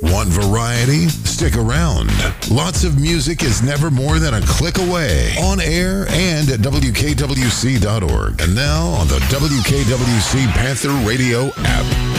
Want variety? Stick around. Lots of music is never more than a click away. On air and at WKWC.org. And now on the WKWC Panther Radio app.